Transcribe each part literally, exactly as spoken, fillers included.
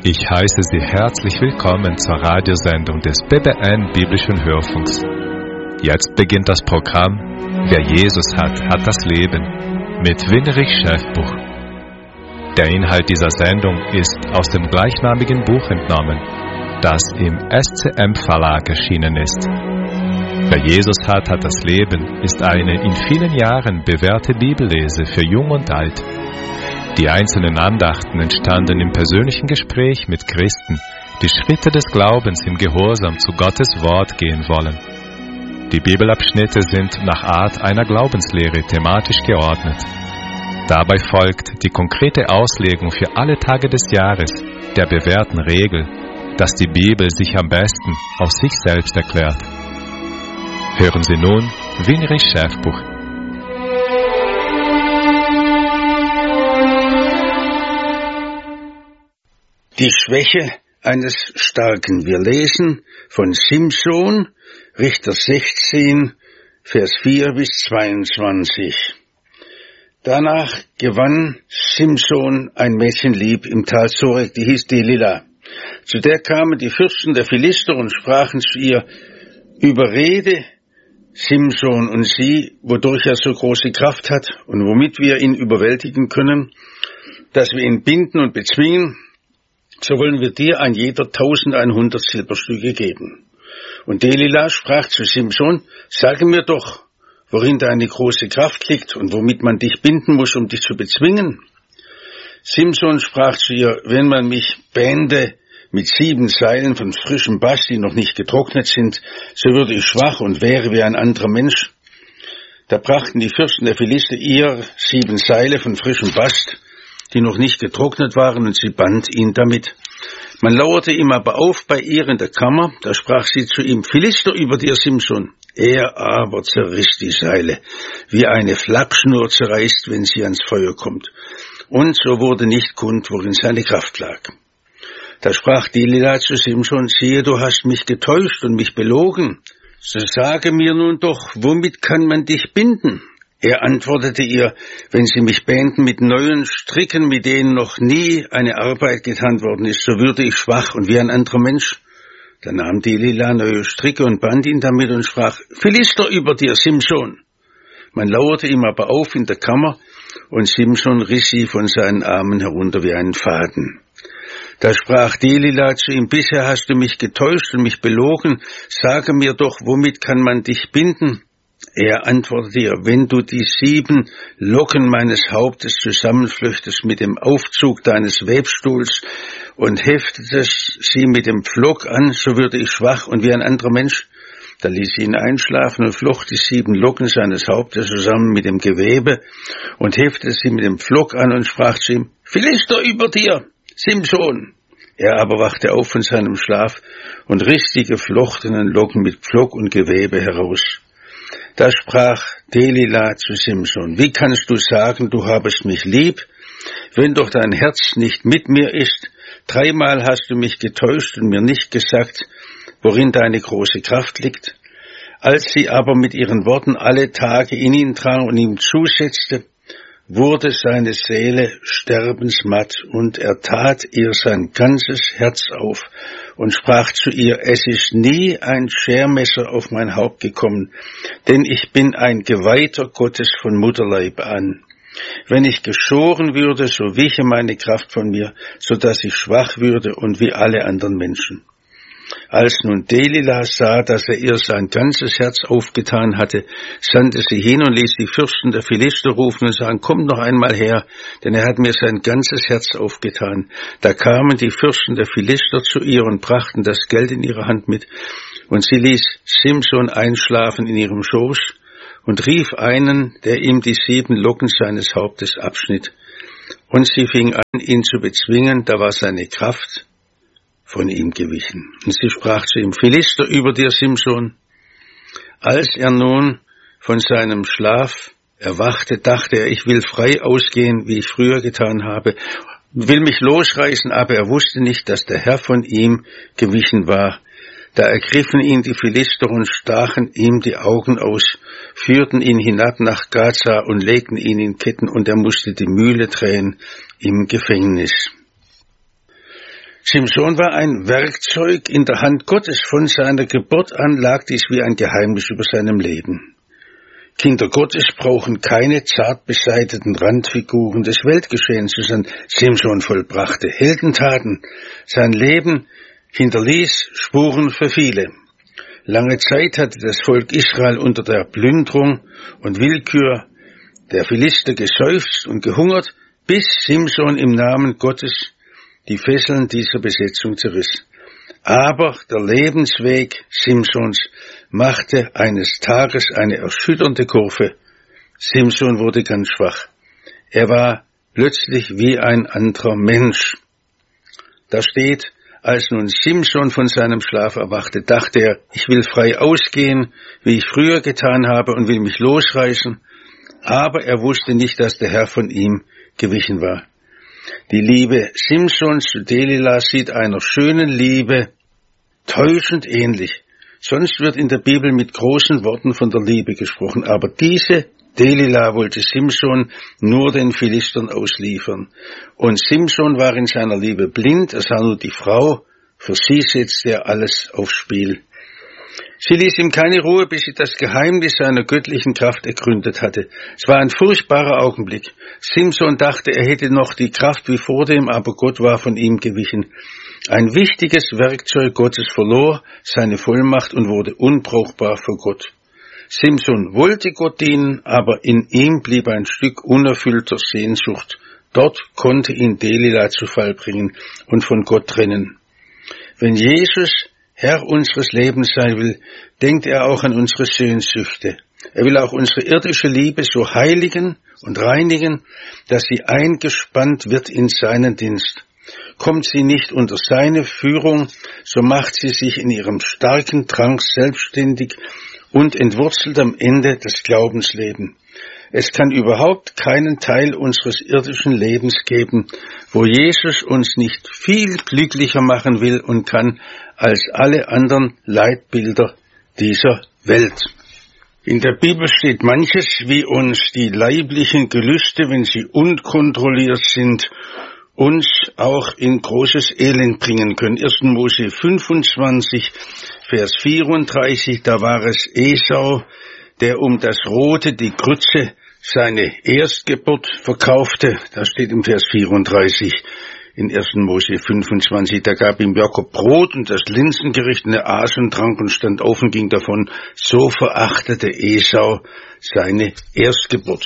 Ich heiße Sie herzlich willkommen zur Radiosendung des B B N Biblischen Hörfunks. Jetzt beginnt das Programm Wer Jesus hat, hat das Leben mit Winrich Schäfbuch. Der Inhalt dieser Sendung ist aus dem gleichnamigen Buch entnommen, das im S C M Verlag erschienen ist. Wer Jesus hat, hat das Leben ist eine in vielen Jahren bewährte Bibellese für Jung und Alt. Die einzelnen Andachten entstanden im persönlichen Gespräch mit Christen, die Schritte des Glaubens im Gehorsam zu Gottes Wort gehen wollen. Die Bibelabschnitte sind nach Art einer Glaubenslehre thematisch geordnet. Dabei folgt die konkrete Auslegung für alle Tage des Jahres der bewährten Regel, dass die Bibel sich am besten aus sich selbst erklärt. Hören Sie nun Winrich Schäfbuch. Die Schwäche eines Starken. Wir lesen von Simson, Richter sechzehn, Vers vier bis zweiundzwanzig. Danach gewann Simson ein Mädchen lieb im Tal Sorek, die hieß Delila. Zu der kamen die Fürsten der Philister und sprachen zu ihr: Überrede Simson und sie, wodurch er so große Kraft hat und womit wir ihn überwältigen können, dass wir ihn binden und bezwingen, so wollen wir dir ein jeder tausendeinhundert Silberstücke geben. Und Delila sprach zu Simson: Sage mir doch, worin deine große Kraft liegt und womit man dich binden muss, um dich zu bezwingen. Simson sprach zu ihr: Wenn man mich bände mit sieben Seilen von frischem Bast, die noch nicht getrocknet sind, so würde ich schwach und wäre wie ein anderer Mensch. Da brachten die Fürsten der Philister ihr sieben Seile von frischem Bast, die noch nicht getrocknet waren, und sie band ihn damit. Man lauerte ihm aber auf bei ihr in der Kammer, da sprach sie zu ihm: Philister über dir, Simson. Er aber zerriss die Seile, wie eine Flappschnur zerreißt, wenn sie ans Feuer kommt. Und so wurde nicht kund, worin seine Kraft lag. Da sprach Delila zu Simson: Siehe, du hast mich getäuscht und mich belogen. So sage mir nun doch, womit kann man dich binden? Er antwortete ihr: Wenn sie mich bänden mit neuen Stricken, mit denen noch nie eine Arbeit getan worden ist, so würde ich schwach und wie ein anderer Mensch. Da nahm Delila neue Stricke und band ihn damit und sprach: Philister über dir, Simson. Man lauerte ihm aber auf in der Kammer, und Simson riss sie von seinen Armen herunter wie einen Faden. Da sprach Delila zu ihm: Bisher hast du mich getäuscht und mich belogen. Sage mir doch, womit kann man dich binden? Er antwortete ihr: Wenn du die sieben Locken meines Hauptes zusammenflöchtest mit dem Aufzug deines Webstuhls und heftetest sie mit dem Pflock an, so würde ich schwach und wie ein anderer Mensch. Da ließ sie ihn einschlafen und flocht die sieben Locken seines Hauptes zusammen mit dem Gewebe und heftete sie mit dem Pflock an und sprach zu ihm: Philister über dir, Simson. Er aber wachte auf von seinem Schlaf und riss die geflochtenen Locken mit Pflock und Gewebe heraus. Da sprach Delila zu Simson: Wie kannst du sagen, du habest mich lieb, wenn doch dein Herz nicht mit mir ist? Dreimal hast du mich getäuscht und mir nicht gesagt, worin deine große Kraft liegt. Als sie aber mit ihren Worten alle Tage in ihn drang und ihm zusetzte, wurde seine Seele sterbensmatt, und er tat ihr sein ganzes Herz auf und sprach zu ihr: Es ist nie ein Schermesser auf mein Haupt gekommen, denn ich bin ein Geweihter Gottes von Mutterleib an. Wenn ich geschoren würde, so wiche meine Kraft von mir, so dass ich schwach würde und wie alle anderen Menschen. Als nun Delila sah, dass er ihr sein ganzes Herz aufgetan hatte, sandte sie hin und ließ die Fürsten der Philister rufen und sagen: Kommt noch einmal her, denn er hat mir sein ganzes Herz aufgetan. Da kamen die Fürsten der Philister zu ihr und brachten das Geld in ihrer Hand mit, und sie ließ Simson einschlafen in ihrem Schoß und rief einen, der ihm die sieben Locken seines Hauptes abschnitt. Und sie fing an, ihn zu bezwingen, da war seine Kraft von ihm gewichen. Und sie sprach zu ihm: Philister über dir, Simson. Als er nun von seinem Schlaf erwachte, dachte er: Ich will frei ausgehen, wie ich früher getan habe, will mich losreißen, aber er wusste nicht, dass der Herr von ihm gewichen war. Da ergriffen ihn die Philister und stachen ihm die Augen aus, führten ihn hinab nach Gaza und legten ihn in Ketten, und er musste die Mühle drehen im Gefängnis. Simson war ein Werkzeug in der Hand Gottes. Von seiner Geburt an lag dies wie ein Geheimnis über seinem Leben. Kinder Gottes brauchen keine zart beseiteten Randfiguren des Weltgeschehens, sondern Simson vollbrachte Heldentaten. Sein Leben hinterließ Spuren für viele. Lange Zeit hatte das Volk Israel unter der Plünderung und Willkür der Philister geseufzt und gehungert, bis Simson im Namen Gottes die Fesseln dieser Besetzung zerriss. Aber der Lebensweg Simsons machte eines Tages eine erschütternde Kurve. Simson wurde ganz schwach. Er war plötzlich wie ein anderer Mensch. Da steht, als nun Simson von seinem Schlaf erwachte, dachte er, ich will frei ausgehen, wie ich früher getan habe, und will mich losreißen. Aber er wusste nicht, dass der Herr von ihm gewichen war. Die Liebe Simsons zu Delila sieht einer schönen Liebe täuschend ähnlich. Sonst wird in der Bibel mit großen Worten von der Liebe gesprochen, aber diese Delila wollte Simson nur den Philistern ausliefern. Und Simson war in seiner Liebe blind, er sah nur die Frau, für sie setzte er alles aufs Spiel. Sie ließ ihm keine Ruhe, bis sie das Geheimnis seiner göttlichen Kraft ergründet hatte. Es war ein furchtbarer Augenblick. Simson dachte, er hätte noch die Kraft wie vordem, aber Gott war von ihm gewichen. Ein wichtiges Werkzeug Gottes verlor seine Vollmacht und wurde unbrauchbar für Gott. Simson wollte Gott dienen, aber in ihm blieb ein Stück unerfüllter Sehnsucht. Dort konnte ihn Delila zu Fall bringen und von Gott trennen. Wenn Jesus Herr unseres Lebens sein will, denkt er auch an unsere Sehnsüchte. Er will auch unsere irdische Liebe so heiligen und reinigen, dass sie eingespannt wird in seinen Dienst. Kommt sie nicht unter seine Führung, so macht sie sich in ihrem starken Drang selbstständig und entwurzelt am Ende das Glaubensleben. Es kann überhaupt keinen Teil unseres irdischen Lebens geben, wo Jesus uns nicht viel glücklicher machen will und kann als alle anderen Leitbilder dieser Welt. In der Bibel steht manches, wie uns die leiblichen Gelüste, wenn sie unkontrolliert sind, uns auch in großes Elend bringen können. erster Mose fünfundzwanzig, Vers vierunddreißig, da war es Esau, der um das Rote, die Grütze, seine Erstgeburt verkaufte. Das steht im Vers vierunddreißig in erster Mose fünfundzwanzig. Da gab ihm Jakob Brot und das Linsengericht, und er aß und trank und stand auf und ging davon. So verachtete Esau seine Erstgeburt.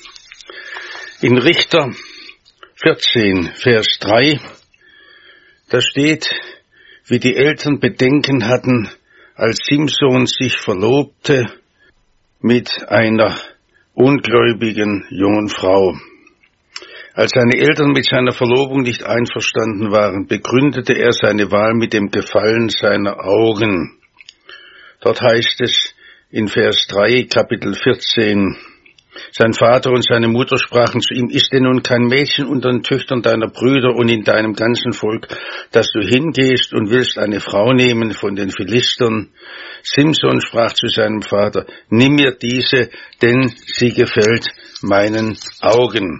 In Richter vierzehn, Vers drei, da steht, wie die Eltern Bedenken hatten, als Simson sich verlobte mit einer ungläubigen jungen Frau. Als seine Eltern mit seiner Verlobung nicht einverstanden waren, begründete er seine Wahl mit dem Gefallen seiner Augen. Dort heißt es in Vers drei, Kapitel vierzehn, sein Vater und seine Mutter sprachen zu ihm, ist denn nun kein Mädchen unter den Töchtern deiner Brüder und in deinem ganzen Volk, dass du hingehst und willst eine Frau nehmen von den Philistern? Simson sprach zu seinem Vater, nimm mir diese, denn sie gefällt meinen Augen.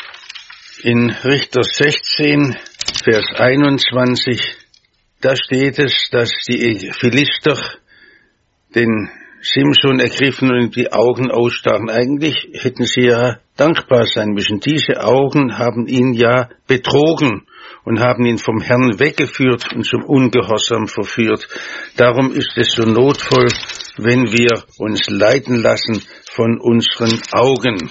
In Richter sechzehn, Vers einundzwanzig, da steht es, dass die Philister den Simson ergriffen und ihm die Augen ausstachen. Eigentlich hätten sie ja dankbar sein müssen. Diese Augen haben ihn ja betrogen und haben ihn vom Herrn weggeführt und zum Ungehorsam verführt. Darum ist es so notvoll, wenn wir uns leiten lassen von unseren Augen.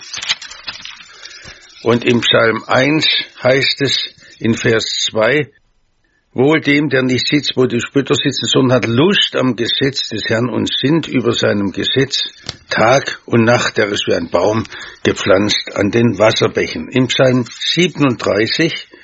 Und im Psalm eins heißt es in Vers zwei, wohl dem, der nicht sitzt, wo die Spötter sitzen, sondern hat Lust am Gesetz des Herrn und sinnt über seinem Gesetz Tag und Nacht, der ist wie ein Baum gepflanzt an den Wasserbächen. Im Psalm siebenunddreißig